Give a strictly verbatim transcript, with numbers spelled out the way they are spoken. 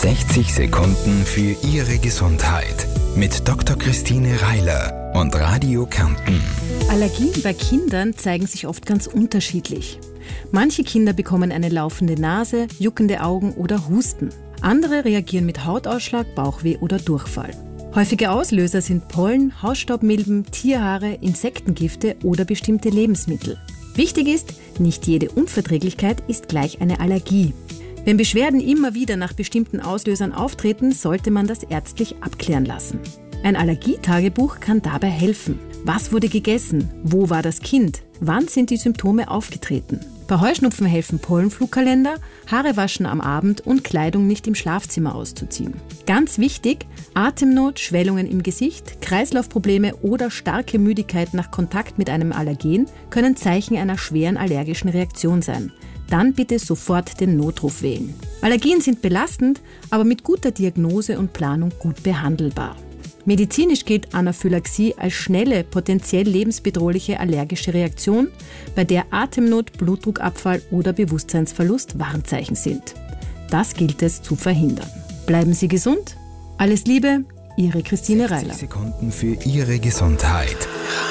sechzig Sekunden für Ihre Gesundheit mit Doktor Christine Reiler und Radio Kärnten. Allergien bei Kindern zeigen sich oft ganz unterschiedlich. Manche Kinder bekommen eine laufende Nase, juckende Augen oder Husten. Andere reagieren mit Hautausschlag, Bauchweh oder Durchfall. Häufige Auslöser sind Pollen, Hausstaubmilben, Tierhaare, Insektengifte oder bestimmte Lebensmittel. Wichtig ist, nicht jede Unverträglichkeit ist gleich eine Allergie. Wenn Beschwerden immer wieder nach bestimmten Auslösern auftreten, sollte man das ärztlich abklären lassen. Ein Allergietagebuch kann dabei helfen. Was wurde gegessen? Wo war das Kind? Wann sind die Symptome aufgetreten? Bei Heuschnupfen helfen Pollenflugkalender, Haare waschen am Abend und Kleidung nicht im Schlafzimmer auszuziehen. Ganz wichtig, Atemnot, Schwellungen im Gesicht, Kreislaufprobleme oder starke Müdigkeit nach Kontakt mit einem Allergen können Zeichen einer schweren allergischen Reaktion sein. Dann bitte sofort den Notruf wählen. Allergien sind belastend, aber mit guter Diagnose und Planung gut behandelbar. Medizinisch gilt Anaphylaxie als schnelle, potenziell lebensbedrohliche allergische Reaktion, bei der Atemnot, Blutdruckabfall oder Bewusstseinsverlust Warnzeichen sind. Das gilt es zu verhindern. Bleiben Sie gesund. Alles Liebe, Ihre Christine Reiler. sechzig Sekunden für Ihre Gesundheit.